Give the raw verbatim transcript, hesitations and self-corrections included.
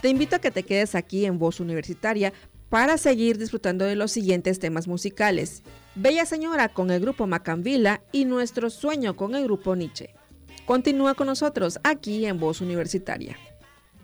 Te invito a que te quedes aquí en Voz Universitaria para seguir disfrutando de los siguientes temas musicales. Bella Señora con el grupo Macambila y Nuestro Sueño con el grupo Nietzsche. Continúa con nosotros aquí en Voz Universitaria.